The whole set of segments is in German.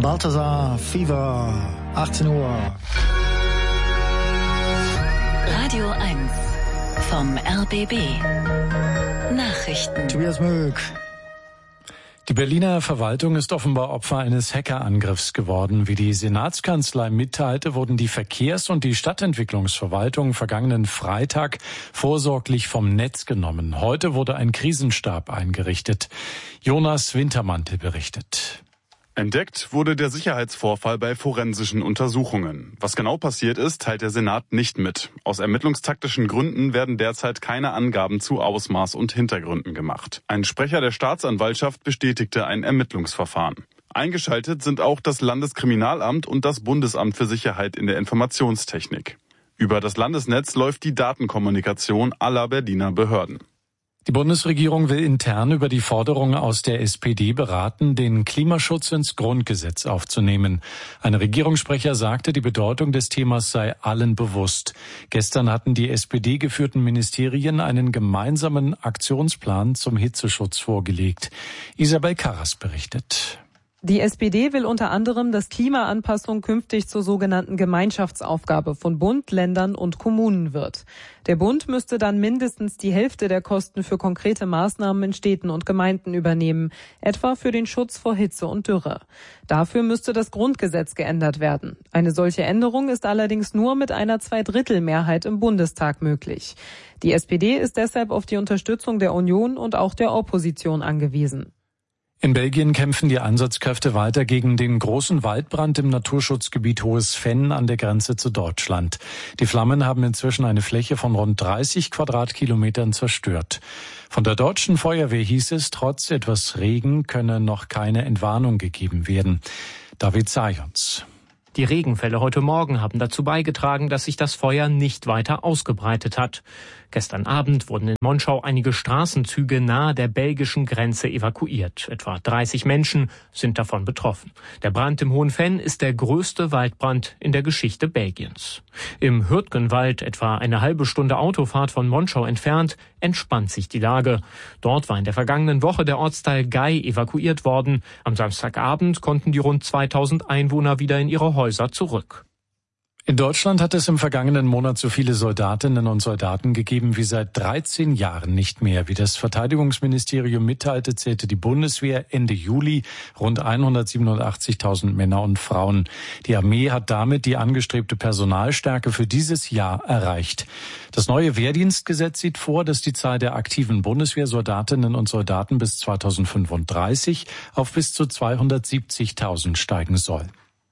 Balthasar Fever, 18 Uhr. Radio 1 vom RBB. Nachrichten. Tobias Möck. Die Berliner Verwaltung ist offenbar Opfer eines Hackerangriffs geworden. Wie die Senatskanzlei mitteilte, wurden die Verkehrs- und die Stadtentwicklungsverwaltung vergangenen Freitag vorsorglich vom Netz genommen. Heute wurde ein Krisenstab eingerichtet. Jonas Wintermantel berichtet. Entdeckt wurde der Sicherheitsvorfall bei forensischen Untersuchungen. Was genau passiert ist, teilt der Senat nicht mit. Aus ermittlungstaktischen Gründen werden derzeit keine Angaben zu Ausmaß und Hintergründen gemacht. Ein Sprecher der Staatsanwaltschaft bestätigte ein Ermittlungsverfahren. Eingeschaltet sind auch das Landeskriminalamt und das Bundesamt für Sicherheit in der Informationstechnik. Über das Landesnetz läuft die Datenkommunikation aller Berliner Behörden. Die Bundesregierung will intern über die Forderung aus der SPD beraten, den Klimaschutz ins Grundgesetz aufzunehmen. Ein Regierungssprecher sagte, die Bedeutung des Themas sei allen bewusst. Gestern hatten die SPD-geführten Ministerien einen gemeinsamen Aktionsplan zum Hitzeschutz vorgelegt. Isabel Karras berichtet. Die SPD will unter anderem, dass Klimaanpassung künftig zur sogenannten Gemeinschaftsaufgabe von Bund, Ländern und Kommunen wird. Der Bund müsste dann mindestens die Hälfte der Kosten für konkrete Maßnahmen in Städten und Gemeinden übernehmen, etwa für den Schutz vor Hitze und Dürre. Dafür müsste das Grundgesetz geändert werden. Eine solche Änderung ist allerdings nur mit einer Zweidrittelmehrheit im Bundestag möglich. Die SPD ist deshalb auf die Unterstützung der Union und auch der Opposition angewiesen. In Belgien kämpfen die Einsatzkräfte weiter gegen den großen Waldbrand im Naturschutzgebiet Hohes Venn an der Grenze zu Deutschland. Die Flammen haben inzwischen eine Fläche von rund 30 Quadratkilometern zerstört. Von der deutschen Feuerwehr hieß es, trotz etwas Regen könne noch keine Entwarnung gegeben werden. David Zajons. Die Regenfälle heute Morgen haben dazu beigetragen, dass sich das Feuer nicht weiter ausgebreitet hat. Gestern Abend wurden in Monschau einige Straßenzüge nahe der belgischen Grenze evakuiert. Etwa 30 Menschen sind davon betroffen. Der Brand im Hohen Venn ist der größte Waldbrand in der Geschichte Belgiens. Im Hürtgenwald, etwa eine halbe Stunde Autofahrt von Monschau entfernt, entspannt sich die Lage. Dort war in der vergangenen Woche der Ortsteil Gei evakuiert worden. Am Samstagabend konnten die rund 2000 Einwohner wieder in ihre Häuser zurück. In Deutschland hat es im vergangenen Monat so viele Soldatinnen und Soldaten gegeben wie seit 13 Jahren nicht mehr. Wie das Verteidigungsministerium mitteilte, zählte die Bundeswehr Ende Juli rund 187.000 Männer und Frauen. Die Armee hat damit die angestrebte Personalstärke für dieses Jahr erreicht. Das neue Wehrdienstgesetz sieht vor, dass die Zahl der aktiven Bundeswehrsoldatinnen und Soldaten bis 2035 auf bis zu 270.000 steigen soll.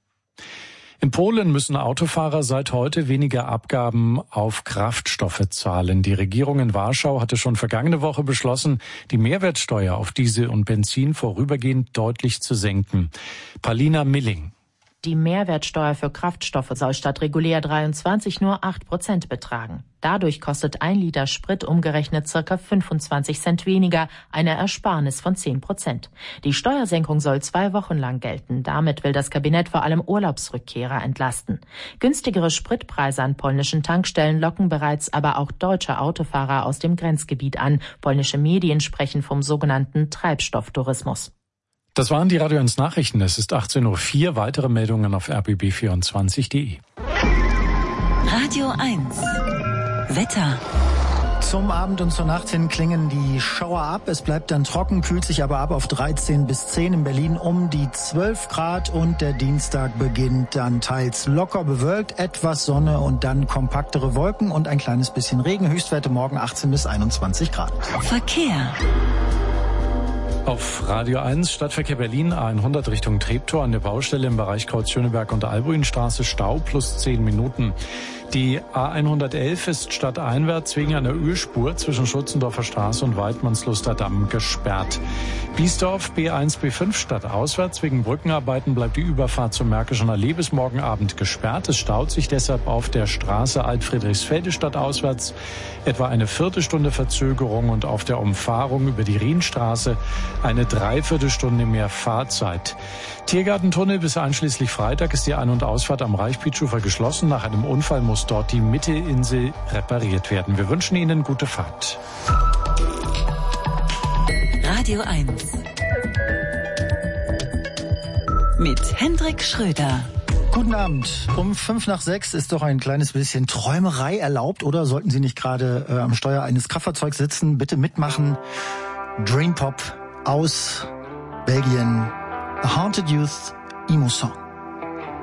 In Polen müssen Autofahrer seit heute weniger Abgaben auf Kraftstoffe zahlen. Die Regierung in Warschau hatte schon vergangene Woche beschlossen, die Mehrwertsteuer auf Diesel und Benzin vorübergehend deutlich zu senken. Palina Milling. Die Mehrwertsteuer für Kraftstoffe soll statt regulär 23 nur 8% betragen. Dadurch kostet 1 Liter Sprit umgerechnet ca. 25 Cent weniger, eine Ersparnis von 10%. Die Steuersenkung soll 2 Wochen lang gelten. Damit will das Kabinett vor allem Urlaubsrückkehrer entlasten. Günstigere Spritpreise an polnischen Tankstellen locken bereits aber auch deutsche Autofahrer aus dem Grenzgebiet an. Polnische Medien sprechen vom sogenannten Treibstofftourismus. Das waren die Radio 1 Nachrichten. Es ist 18.04 Uhr. Weitere Meldungen auf rbb24.de. Radio 1 Wetter. Zum Abend und zur Nacht hin klingen die Schauer ab. Es bleibt dann trocken, kühlt sich aber ab auf 13 bis 10. In Berlin um die 12 Grad und der Dienstag beginnt dann teils locker bewölkt, etwas Sonne und dann kompaktere Wolken und ein kleines bisschen Regen. Höchstwerte morgen 18 bis 21 Grad. Verkehr. Auf Radio 1 Stadtverkehr Berlin A100 Richtung Treptow an der Baustelle im Bereich Kreuz Schöneberg und Albuinstraße Stau plus 10 Minuten. Die A111 ist stadteinwärts wegen einer Ölspur zwischen Schutzendorfer Straße und Waldmannsluster Damm gesperrt. Biesdorf B1 B5 stadtauswärts wegen Brückenarbeiten bleibt die Überfahrt zur Märkischen Allee bis morgen Abend gesperrt. Es staut sich deshalb auf der Straße Alt-Friedrichsfelde stadtauswärts etwa eine Viertelstunde Verzögerung und auf der Umfahrung über die Rienstraße eine Dreiviertelstunde mehr Fahrzeit. Tiergartentunnel bis einschließlich Freitag ist die Ein- und Ausfahrt am Reichsbietufer geschlossen. Nach einem Unfall muss dort die Mittelinsel repariert werden. Wir wünschen Ihnen gute Fahrt. Radio 1 mit Hendrik Schröder. Guten Abend. Um 5:05 ist doch ein kleines bisschen Träumerei erlaubt, oder sollten Sie nicht gerade am Steuer eines Kraftfahrzeugs sitzen? Bitte mitmachen. Dream Pop aus Belgien. A Haunted Youth Emo Song.